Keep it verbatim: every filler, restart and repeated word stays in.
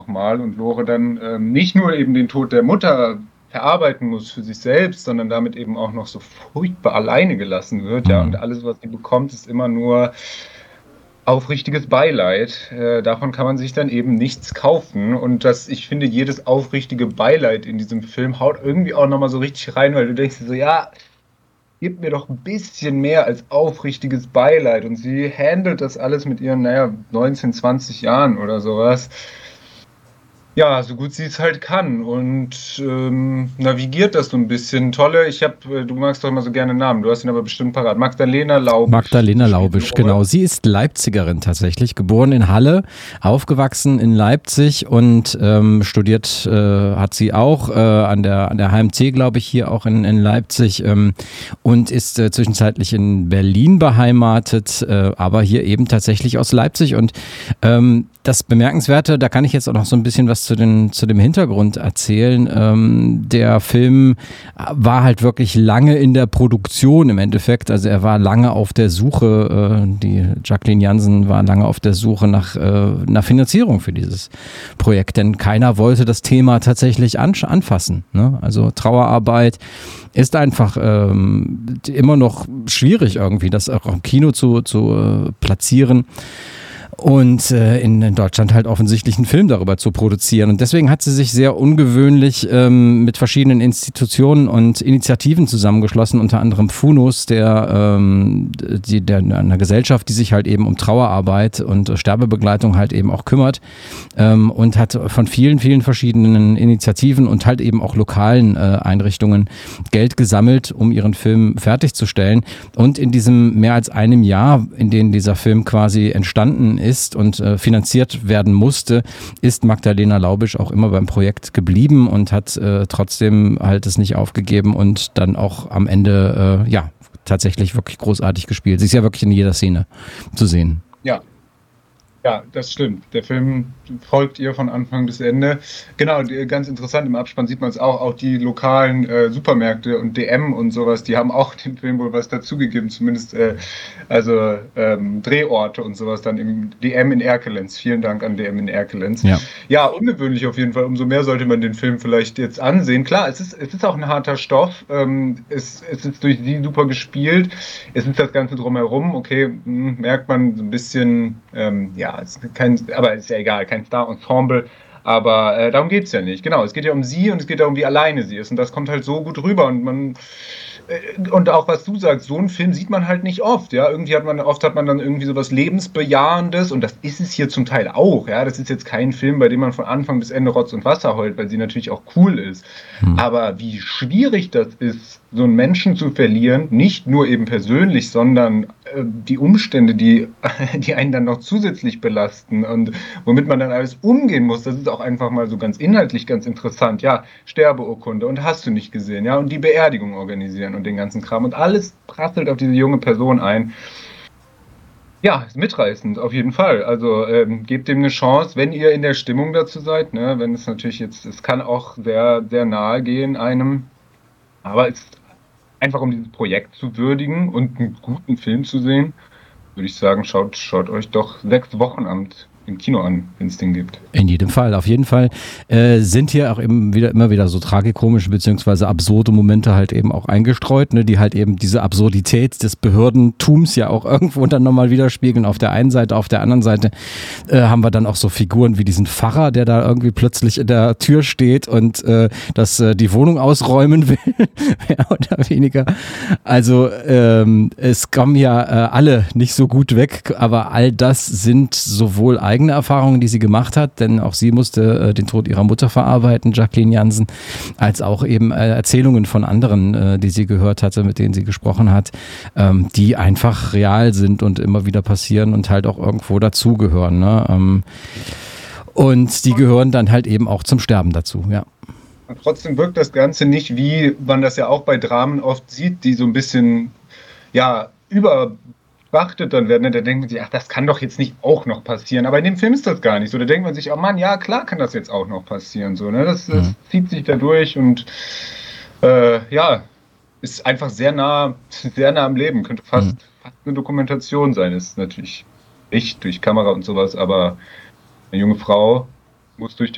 nochmal und Lore dann ähm, nicht nur eben den Tod der Mutter verarbeiten muss für sich selbst, sondern damit eben auch noch so furchtbar alleine gelassen wird, ja, und Mhm. alles, was sie bekommt, ist immer nur aufrichtiges Beileid. Äh, davon kann man sich dann eben nichts kaufen. Und das, ich finde, jedes aufrichtige Beileid in diesem Film haut irgendwie auch nochmal so richtig rein, weil du denkst dir so, ja, gib mir doch ein bisschen mehr als aufrichtiges Beileid. Und sie handelt das alles mit ihren, naja, neunzehn, zwanzig Jahren oder sowas. Ja, so gut sie es halt kann und ähm, navigiert das so ein bisschen. Tolle, ich habe, du magst doch immer so gerne Namen, du hast ihn aber bestimmt parat. Magdalena Laubisch, die Magdalena spielt Laubisch, Lore. genau. Sie ist Leipzigerin tatsächlich, geboren in Halle, aufgewachsen in Leipzig und ähm, studiert äh, hat sie auch äh, an der an der H M C, glaube ich, hier auch in, in Leipzig ähm, und ist äh, zwischenzeitlich in Berlin beheimatet, äh, aber hier eben tatsächlich aus Leipzig. Und ähm, das Bemerkenswerte, da kann ich jetzt auch noch so ein bisschen was zu, den, zu dem Hintergrund erzählen. Ähm, der Film war halt wirklich lange in der Produktion im Endeffekt. Also er war lange auf der Suche, äh, die Jacqueline Jansen war lange auf der Suche nach äh, einer Finanzierung für dieses Projekt, denn keiner wollte das Thema tatsächlich an, anfassen. Ne? Also Trauerarbeit ist einfach ähm, immer noch schwierig irgendwie, das auch im Kino zu, zu äh, platzieren. Und äh, in, in Deutschland halt offensichtlich einen Film darüber zu produzieren. Und deswegen hat sie sich sehr ungewöhnlich ähm, mit verschiedenen Institutionen und Initiativen zusammengeschlossen, unter anderem Funus, der, ähm, die, der einer Gesellschaft, die sich halt eben um Trauerarbeit und Sterbebegleitung halt eben auch kümmert, ähm, und hat von vielen, vielen verschiedenen Initiativen und halt eben auch lokalen äh, Einrichtungen Geld gesammelt, um ihren Film fertigzustellen. Und in diesem mehr als einem Jahr, in dem dieser Film quasi entstanden ist, ist und äh, finanziert werden musste, ist Magdalena Laubisch auch immer beim Projekt geblieben und hat äh, trotzdem halt es nicht aufgegeben und dann auch am Ende äh, ja tatsächlich wirklich großartig gespielt. Sie ist ja wirklich in jeder Szene zu sehen. Ja, ja, das stimmt. Der Film folgt ihr von Anfang bis Ende. Genau, die, ganz interessant, im Abspann sieht man es auch, auch die lokalen äh, Supermärkte und D M und sowas, die haben auch dem Film wohl was dazugegeben, zumindest äh, also ähm, Drehorte und sowas dann im D M in Erkelenz. Vielen Dank an D M in Erkelenz. Ja. Ja, ungewöhnlich auf jeden Fall. Umso mehr sollte man den Film vielleicht jetzt ansehen. Klar, es ist, es ist auch ein harter Stoff. Ähm, es, es ist durch sie super gespielt. Es ist das Ganze drumherum. Okay, mh, merkt man so ein bisschen, ähm, ja, es ist kein, aber ist ja egal, kein Star-Ensemble. Aber äh, darum geht es ja nicht. Genau, es geht ja um sie und es geht darum, wie alleine sie ist. Und das kommt halt so gut rüber. Und man äh, und auch was du sagst, so einen Film sieht man halt nicht oft. Ja, irgendwie hat man, oft hat man dann irgendwie so was Lebensbejahendes und das ist es hier zum Teil auch. Ja, das ist jetzt kein Film, bei dem man von Anfang bis Ende Rotz und Wasser heult, weil sie natürlich auch cool ist. Hm. Aber wie schwierig das ist, so einen Menschen zu verlieren, nicht nur eben persönlich, sondern äh, die Umstände, die, die einen dann noch zusätzlich belasten und womit man dann alles umgehen muss, das ist auch einfach mal so ganz inhaltlich ganz interessant. Ja, Sterbeurkunde und hast du nicht gesehen, ja, und die Beerdigung organisieren und den ganzen Kram und alles prasselt auf diese junge Person ein. Ja, ist mitreißend, auf jeden Fall. Also ähm, gebt dem eine Chance, wenn ihr in der Stimmung dazu seid, ne? Wenn es natürlich jetzt, es kann auch sehr, sehr nahe gehen einem, aber es einfach um dieses Projekt zu würdigen und einen guten Film zu sehen, würde ich sagen, schaut, schaut euch doch sechs Wochenamt im Kino an, wenn es den gibt. In jedem Fall, auf jeden Fall äh, sind hier auch eben wieder, immer wieder so tragikomische beziehungsweise absurde Momente halt eben auch eingestreut, ne, die halt eben diese Absurdität des Behördentums ja auch irgendwo dann nochmal widerspiegeln. Auf der einen Seite, auf der anderen Seite äh, haben wir dann auch so Figuren wie diesen Pfarrer, der da irgendwie plötzlich in der Tür steht und äh, das, äh, die Wohnung ausräumen will, mehr oder weniger. Also ähm, es kommen ja äh, alle nicht so gut weg, aber all das sind sowohl eigene Erfahrungen, die sie gemacht hat, denn auch sie musste äh, den Tod ihrer Mutter verarbeiten, Jacqueline Jansen, als auch eben äh, Erzählungen von anderen, äh, die sie gehört hatte, mit denen sie gesprochen hat, ähm, die einfach real sind und immer wieder passieren und halt auch irgendwo dazugehören. Ne? Ähm, und die gehören dann halt eben auch zum Sterben dazu, ja. Und trotzdem wirkt das Ganze nicht, wie man das ja auch bei Dramen oft sieht, die so ein bisschen, ja, über beachtet dann werden, da denkt man sich, ach, das kann doch jetzt nicht auch noch passieren. Aber in dem Film ist das gar nicht so. Da denkt man sich, oh Mann, ja, klar kann das jetzt auch noch passieren. So, ne? Das, das mhm. zieht sich da durch und äh, ja, ist einfach sehr nah, sehr nah am Leben. Könnte fast, mhm. fast eine Dokumentation sein. Ist natürlich echt durch Kamera und sowas, aber eine junge Frau muss durch die